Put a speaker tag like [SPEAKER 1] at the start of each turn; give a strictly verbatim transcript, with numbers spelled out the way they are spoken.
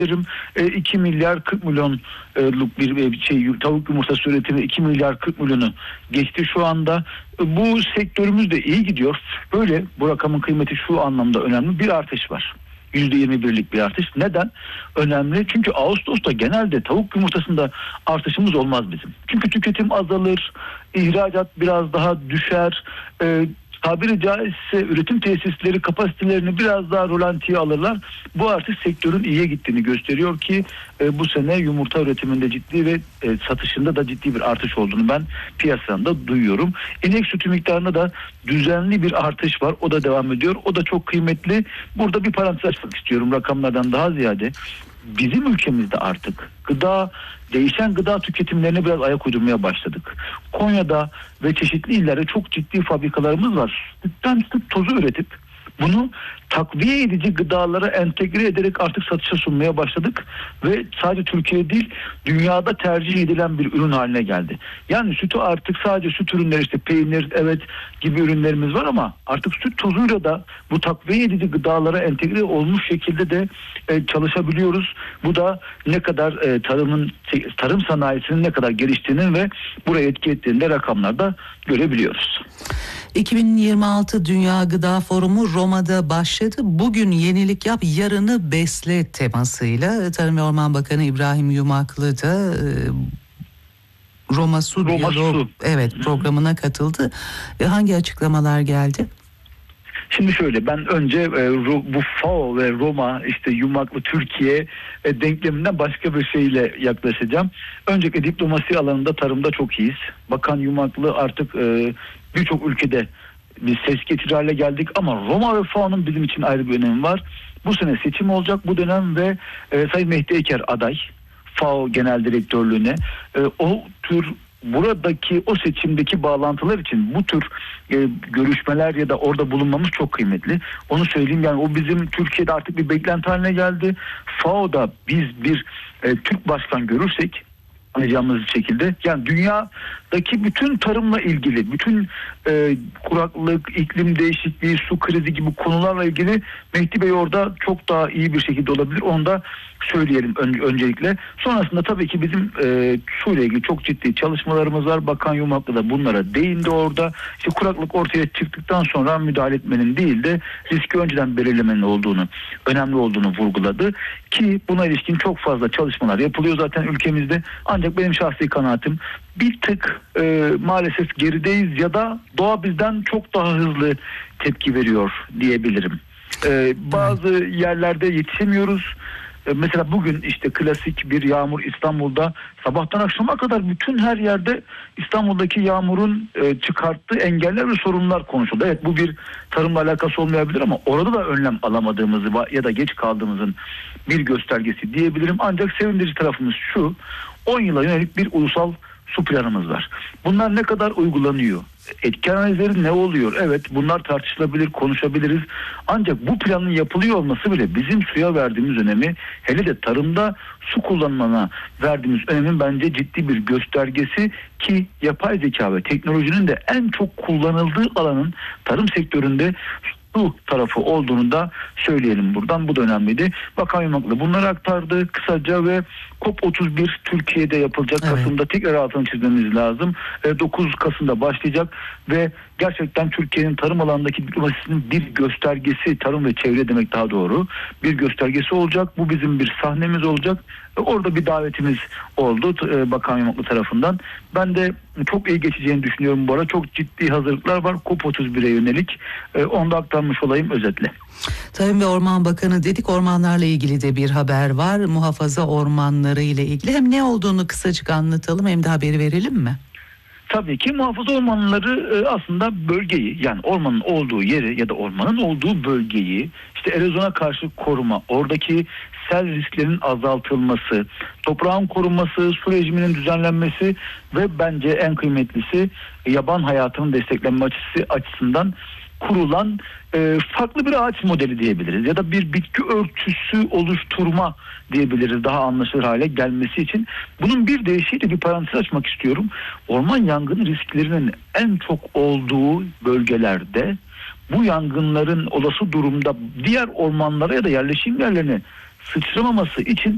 [SPEAKER 1] iki milyar kırk milyonluk bir şey tavuk yumurtası üretimi iki milyar kırk milyonu geçti şu anda. Bu sektörümüz de iyi gidiyor. Böyle bu rakamın kıymeti şu anlamda önemli. Bir artış var. yüzde yirmi birlik bir artış. Neden? Önemli. Çünkü Ağustos'ta genelde tavuk yumurtasında artışımız olmaz bizim. Çünkü tüketim azalır, ihracat biraz daha düşer. Ee, tabiri caizse üretim tesisleri kapasitelerini biraz daha rolantiye alırlar. Bu artış sektörün iyiye gittiğini gösteriyor ki e, bu sene yumurta üretiminde ciddi ve e, satışında da ciddi bir artış olduğunu ben piyasadan da duyuyorum. İnek sütü miktarında da düzenli bir artış var. O da devam ediyor. O da çok kıymetli. Burada bir parantez açmak istiyorum rakamlardan daha ziyade. Bizim ülkemizde artık gıda, değişen gıda tüketimlerine biraz ayak uydurmaya başladık. Konya'da ve çeşitli illerde çok ciddi fabrikalarımız var. Sütten süt tozu üretip bunu takviye edici gıdalara entegre ederek artık satışa sunmaya başladık ve sadece Türkiye değil dünyada tercih edilen bir ürün haline geldi. Yani sütü artık sadece süt ürünleri işte peynir evet gibi ürünlerimiz var ama artık süt tozuyla da bu takviye edici gıdalara entegre olmuş şekilde de e, çalışabiliyoruz. Bu da ne kadar e, tarımın tarım sanayisinin ne kadar geliştiğinin ve buraya etki ettiğini de rakamlarda görebiliyoruz.
[SPEAKER 2] iki bin yirmi altı Dünya Gıda Forumu Roma'da başladı. Bugün yenilik yap, yarını besle temasıyla Tarım ve Orman Bakanı İbrahim Yumaklı da e, Roma Su
[SPEAKER 1] Roma
[SPEAKER 2] Diyaloğu
[SPEAKER 1] Su.
[SPEAKER 2] evet programına katıldı. E, hangi açıklamalar geldi?
[SPEAKER 1] Şimdi şöyle ben önce e, bu F A O ve Roma işte Yumaklı Türkiye e, denkleminden başka bir şeyle yaklaşacağım. Öncelikle diplomasi alanında tarımda çok iyiyiz. Bakan Yumaklı artık e, birçok ülkede bir ses getirir hale geldik ama Roma ve F A O'nun bizim için ayrı bir önemi var. Bu sene seçim olacak bu dönem ve e, Sayın Mehdi Eker aday F A O Genel Direktörlüğüne e, o tür buradaki o seçimdeki bağlantılar için bu tür e, görüşmeler ya da orada bulunmamız çok kıymetli. Onu söyleyeyim yani o bizim Türkiye'de artık bir beklenti haline geldi. F A O'da biz bir e, Türk başkan görürsek anlayacağımız şekilde yani dünyadaki bütün tarımla ilgili bütün e, kuraklık, iklim değişikliği, su krizi gibi konularla ilgili Mehdi Bey orada çok daha iyi bir şekilde olabilir. Onu da söyleyelim ön, öncelikle. Sonrasında tabii ki bizim e, su ile ilgili çok ciddi çalışmalarımız var. Bakan Yumaklı da bunlara değindi orada. İşte kuraklık ortaya çıktıktan sonra müdahale etmenin değil de riski önceden belirlemenin olduğunu, önemli olduğunu vurguladı. Ki buna ilişkin çok fazla çalışmalar yapılıyor zaten ülkemizde. Ancak benim şahsi kanaatim bir tık e, maalesef gerideyiz ya da doğa bizden çok daha hızlı tepki veriyor diyebilirim. E, bazı yerlerde yetişemiyoruz. E, mesela bugün işte klasik bir yağmur İstanbul'da sabahtan akşama kadar bütün her yerde İstanbul'daki yağmurun e, çıkarttığı engeller ve sorunlar konuşuldu. Evet bu bir tarımla alakası olmayabilir ama orada da önlem alamadığımızı ya da geç kaldığımızın bir göstergesi diyebilirim. Ancak sevindirici tarafımız şu: on yıla yönelik bir ulusal su planımız var. Bunlar ne kadar uygulanıyor? Etki analizleri ne oluyor? Evet bunlar tartışılabilir, konuşabiliriz. Ancak bu planın yapılıyor olması bile bizim suya verdiğimiz önemi, hele de tarımda su kullanmana verdiğimiz önemin bence ciddi bir göstergesi ki yapay zeka ve teknolojinin de en çok kullanıldığı alanın tarım sektöründe bu tarafı olduğunu da söyleyelim buradan. Bu da önemliydi. Bakan Yumaklı bunları aktardı kısaca ve COP otuz bir Türkiye'de yapılacak. Evet. Kasım'da tekrar altını çizmemiz lazım. dokuz Kasım'da başlayacak ve gerçekten Türkiye'nin tarım alanındaki diplomasisinin bir göstergesi, tarım ve çevre demek daha doğru, bir göstergesi olacak. Bu bizim bir sahnemiz olacak. Orada bir davetimiz oldu Bakan Yumaklı tarafından. Ben de çok iyi geçeceğini düşünüyorum bu arada. Çok ciddi hazırlıklar var COP otuz bire yönelik. Onu da aktarmış olayım özetle.
[SPEAKER 2] Tarım ve Orman Bakanı dedik, ormanlarla ilgili de bir haber var. Muhafaza ormanları ile ilgili hem ne olduğunu kısacık anlatalım hem de haberi verelim mi?
[SPEAKER 1] Tabii ki muhafaza ormanları aslında bölgeyi, yani ormanın olduğu yeri ya da ormanın olduğu bölgeyi işte erozyona karşı koruma, oradaki sel risklerinin azaltılması, toprağın korunması, su rejiminin düzenlenmesi ve bence en kıymetlisi yaban hayatının desteklenme açısı açısından kurulan e, farklı bir ağaç modeli diyebiliriz ya da bir bitki örtüsü oluşturma diyebiliriz daha anlaşılır hale gelmesi için. Bunun bir değişiği de bir parantez açmak istiyorum. Orman yangını risklerinin en çok olduğu bölgelerde bu yangınların olası durumda diğer ormanlara ya da yerleşim yerlerine sıçramaması için